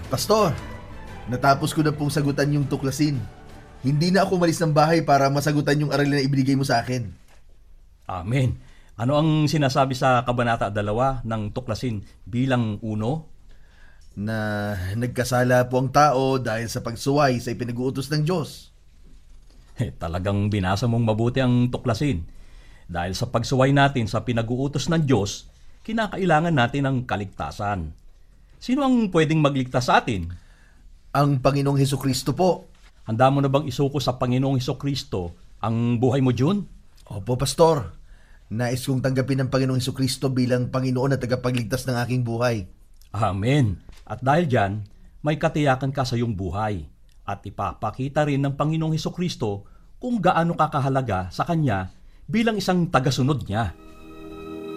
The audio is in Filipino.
Pastor, natapos ko na pong sagutan yung tuklasin. Hindi na ako umalis ng bahay para masagutan yung aralin na ibinigay mo sa akin. Amen. Ano ang sinasabi sa Kabanata 2 ng tuklasin bilang 1? Na nagkasala po ang tao dahil sa pagsuway sa ipinag-uutos ng Diyos. Talagang binasa mong mabuti ang tuklasin. Dahil sa pagsuway natin sa pinag-uutos ng Diyos, kinakailangan natin ng kaligtasan. Sino ang pwedeng magligtas sa atin? Ang Panginoong Hesukristo po. Handa mo na bang isuko sa Panginoong Hesukristo ang buhay mo, Jun? Opo, Pastor. Nais kong tanggapin ng Panginoong Hesukristo bilang Panginoon at tagapagligtas ng aking buhay. Amen. At dahil dyan, may katiyakan ka sa iyong buhay. At ipapakita rin ng Panginoong Hesukristo kung gaano kakahalaga sa Kanya bilang isang tagasunod niya.